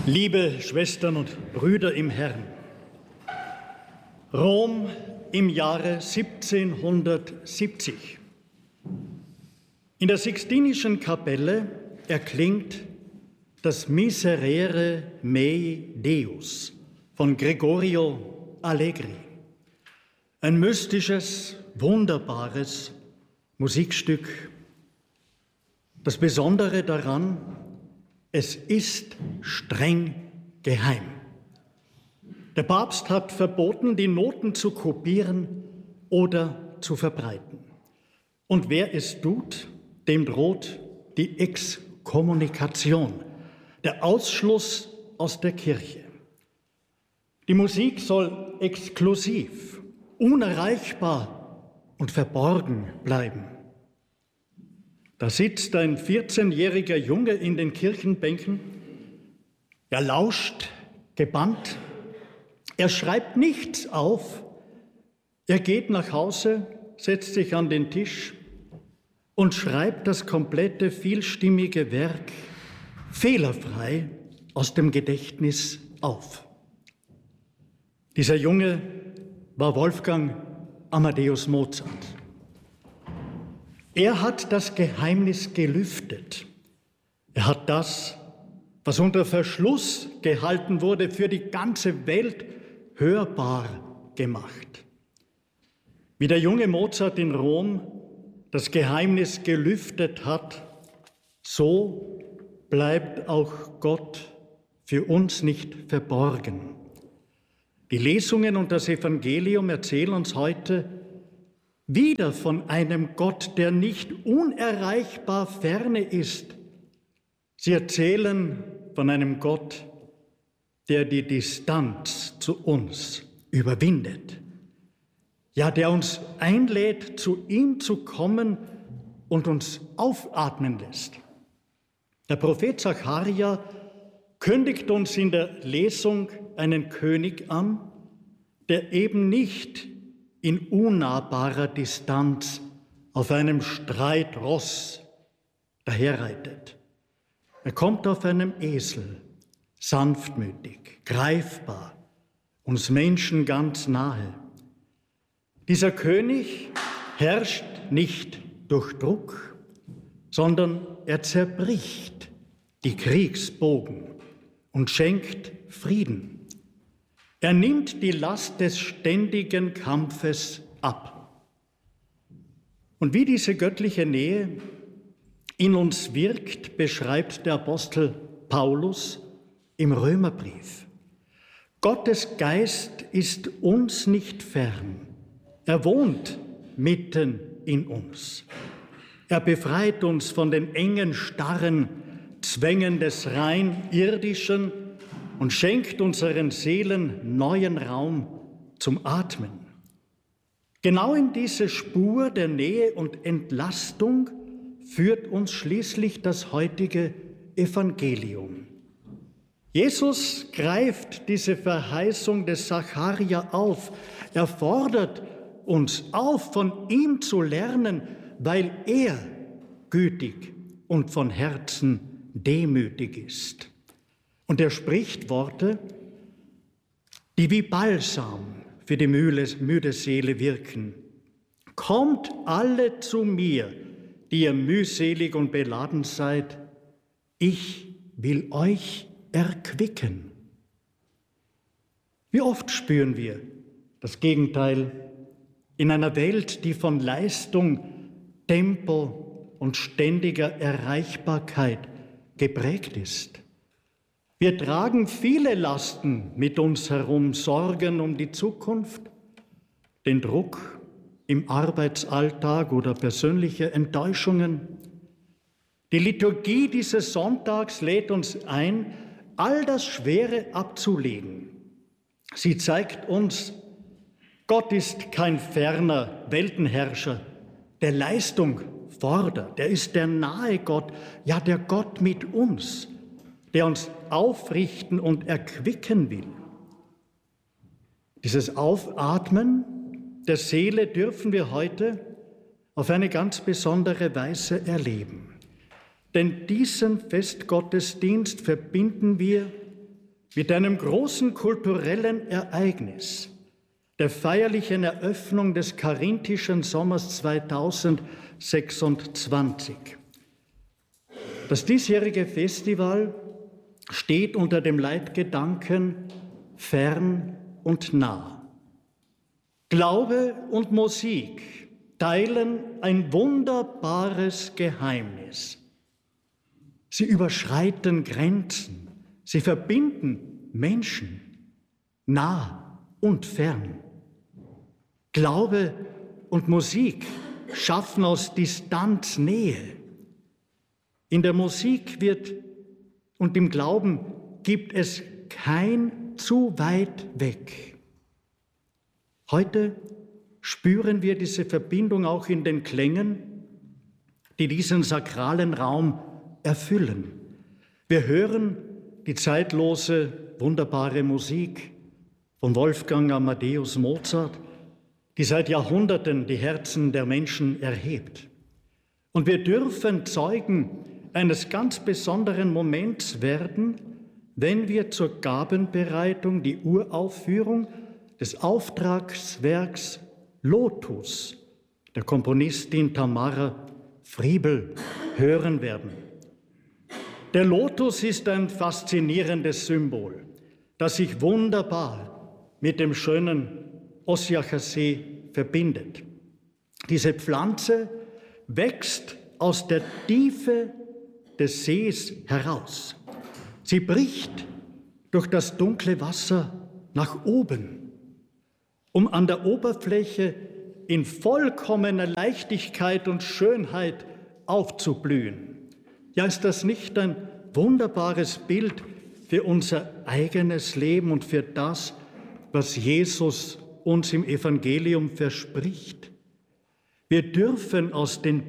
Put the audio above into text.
Liebe Schwestern und Brüder im Herrn, Rom im Jahre 1770. In der Sixtinischen Kapelle erklingt das Miserere Mei Deus von Gregorio Allegri. Ein mystisches, wunderbares Musikstück. Das Besondere daran, es ist streng geheim. Der Papst hat verboten, die Noten zu kopieren oder zu verbreiten. Und wer es tut, dem droht die Exkommunikation, der Ausschluss aus der Kirche. Die Musik soll exklusiv, unerreichbar und verborgen bleiben. Da sitzt ein 14-jähriger Junge in den Kirchenbänken. Er lauscht gebannt. Er schreibt nichts auf. Er geht nach Hause, setzt sich an den Tisch und schreibt das komplette vielstimmige Werk fehlerfrei aus dem Gedächtnis auf. Dieser Junge war Wolfgang Amadeus Mozart. Er hat das Geheimnis gelüftet. Er hat das, was unter Verschluss gehalten wurde, für die ganze Welt hörbar gemacht. Wie der junge Mozart in Rom das Geheimnis gelüftet hat, so bleibt auch Gott für uns nicht verborgen. Die Lesungen und das Evangelium erzählen uns heute wieder von einem Gott, der nicht unerreichbar ferne ist. Sie erzählen von einem Gott, der die Distanz zu uns überwindet. Ja, der uns einlädt, zu ihm zu kommen und uns aufatmen lässt. Der Prophet Sacharja kündigt uns in der Lesung einen König an, der eben nicht in unnahbarer Distanz auf einem Streitross daherreitet. Er kommt auf einem Esel, sanftmütig, greifbar, uns Menschen ganz nahe. Dieser König herrscht nicht durch Druck, sondern er zerbricht die Kriegsbogen und schenkt Frieden. Er nimmt die Last des ständigen Kampfes ab. Und wie diese göttliche Nähe in uns wirkt, beschreibt der Apostel Paulus im Römerbrief. Gottes Geist ist uns nicht fern. Er wohnt mitten in uns. Er befreit uns von den engen, starren Zwängen des rein irdischen und schenkt unseren Seelen neuen Raum zum Atmen. Genau in diese Spur der Nähe und Entlastung führt uns schließlich das heutige Evangelium. Jesus greift diese Verheißung des Sacharja auf. Er fordert uns auf, von ihm zu lernen, weil er gütig und von Herzen demütig ist. Und er spricht Worte, die wie Balsam für die müde Seele wirken. Kommt alle zu mir, die ihr mühselig und beladen seid. Ich will euch erquicken. Wie oft spüren wir das Gegenteil in einer Welt, die von Leistung, Tempo und ständiger Erreichbarkeit geprägt ist. Wir tragen viele Lasten mit uns herum, Sorgen um die Zukunft, den Druck im Arbeitsalltag oder persönliche Enttäuschungen. Die Liturgie dieses Sonntags lädt uns ein, all das Schwere abzulegen. Sie zeigt uns, Gott ist kein ferner Weltenherrscher, der Leistung fordert. Er ist der nahe Gott, ja der Gott mit uns, der uns aufrichten und erquicken will. Dieses Aufatmen der Seele dürfen wir heute auf eine ganz besondere Weise erleben. Denn diesen Festgottesdienst verbinden wir mit einem großen kulturellen Ereignis, der feierlichen Eröffnung des Karinthischen Sommers 2026. Das diesjährige Festival steht unter dem Leitgedanken fern und nah. Glaube und Musik teilen ein wunderbares Geheimnis. Sie überschreiten Grenzen, sie verbinden Menschen, nah und fern. Glaube und Musik schaffen aus Distanz Nähe. In der Musik und im Glauben gibt es kein zu weit weg. Heute spüren wir diese Verbindung auch in den Klängen, die diesen sakralen Raum erfüllen. Wir hören die zeitlose, wunderbare Musik von Wolfgang Amadeus Mozart, die seit Jahrhunderten die Herzen der Menschen erhebt. Und wir dürfen Zeugen eines ganz besonderen Moments werden, wenn wir zur Gabenbereitung die Uraufführung des Auftragswerks Lotus der Komponistin Tamara Friebel hören werden. Der Lotus ist ein faszinierendes Symbol, das sich wunderbar mit dem schönen Ossiacher See verbindet. Diese Pflanze wächst aus der Tiefe des Sees heraus. Sie bricht durch das dunkle Wasser nach oben, um an der Oberfläche in vollkommener Leichtigkeit und Schönheit aufzublühen. Ja, ist das nicht ein wunderbares Bild für unser eigenes Leben und für das, was Jesus uns im Evangelium verspricht? Wir dürfen aus den